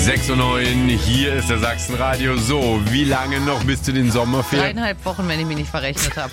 6:09 Uhr, hier ist der Sachsenradio. So, wie lange noch bis zu den Sommerferien? 3,5 Wochen, wenn ich mich nicht verrechnet habe.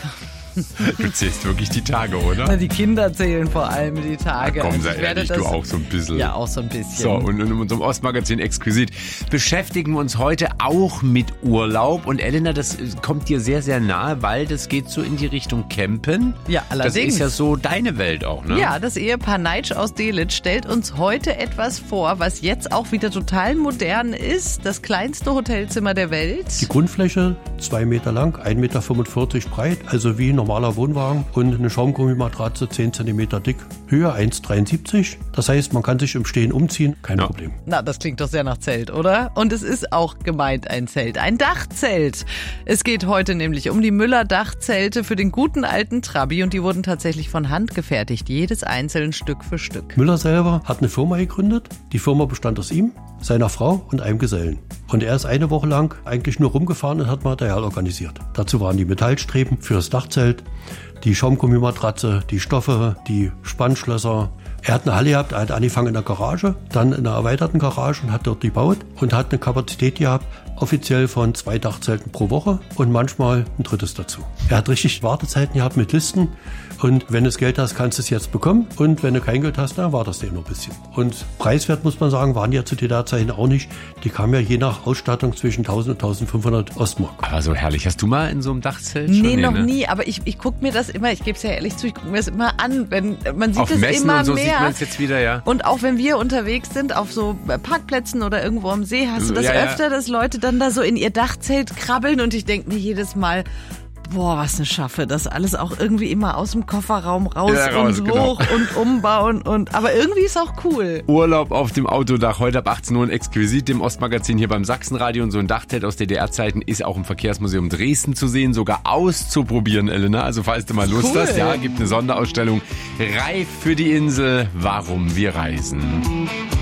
Du zählst wirklich die Tage, oder? Die Kinder zählen vor allem die Tage. Komm, sei ehrlich, du auch so ein bisschen. Ja, auch so ein bisschen. So, und in unserem Ostmagazin Exquisit beschäftigen wir uns heute auch mit Urlaub. Und Elena, das kommt dir sehr, sehr nahe, weil das geht so in die Richtung Campen. Ja, allerdings. Das ist ja so deine Welt auch, ne? Ja, das Ehepaar Neitsch aus Delitzsch stellt uns heute etwas vor, was jetzt auch wieder total modern ist. Das kleinste Hotelzimmer der Welt. Die Grundfläche 2 Meter lang, 1,45 Meter breit, also wie ein normaler Wohnwagen, und eine Schaumgummimatratze 10 Zentimeter dick, Höhe 1,73. Das heißt, man kann sich im Stehen umziehen, kein Problem. Na, das klingt doch sehr nach Zelt, oder? Und es ist auch gemeint ein Zelt, ein Dachzelt. Es geht heute nämlich um die Müller-Dachzelte für den guten alten Trabi, und die wurden tatsächlich von Hand gefertigt, jedes einzeln Stück für Stück. Müller selber hat eine Firma gegründet. Die Firma bestand aus ihm, seiner Frau und einem Gesellen. Und er ist eine Woche lang eigentlich nur rumgefahren und hat Material organisiert. Dazu waren die Metallstreben für das Dachzelt, die Schaumgummimatratze, die Stoffe, die Spannschlösser. Er hat eine Halle gehabt, er hat angefangen in der Garage, dann in einer erweiterten Garage und hat dort gebaut und hat eine Kapazität gehabt, offiziell von 2 Dachzelten pro Woche und manchmal ein drittes dazu. Er hat richtig Wartezeiten gehabt mit Listen, und wenn du das Geld hast, kannst du es jetzt bekommen, und wenn du kein Geld hast, dann wartest du noch ein bisschen. Und preiswert, muss man sagen, waren ja zu DDR-Zeiten auch nicht. Die kamen ja je nach Ausstattung zwischen 1000 und 1500 Ostmark. Aber so herrlich. Hast du mal in so einem Dachzelt schon? Nee, noch nie, aber ich gucke mir das immer, ich gebe es ja ehrlich zu, ich gucke mir das immer an, wenn man sieht auf es Messen immer und so mehr. Sieht man es jetzt wieder, ja. Und auch wenn wir unterwegs sind, auf so Parkplätzen oder irgendwo am See, hast du das öfter, dass Leute dann da so in ihr Dachzelt krabbeln, und ich denke mir jedes Mal, boah, was eine Schaffe, das alles auch irgendwie immer aus dem Kofferraum raus und hoch und umbauen, aber irgendwie ist auch cool. Urlaub auf dem Autodach, heute ab 18 Uhr in Exquisit, dem Ostmagazin hier beim Sachsenradio. Und so ein Dachzelt aus DDR-Zeiten ist auch im Verkehrsmuseum Dresden zu sehen, sogar auszuprobieren, Elena. Also falls du mal Lust hast, ja, gibt eine Sonderausstellung Reif für die Insel, warum wir reisen.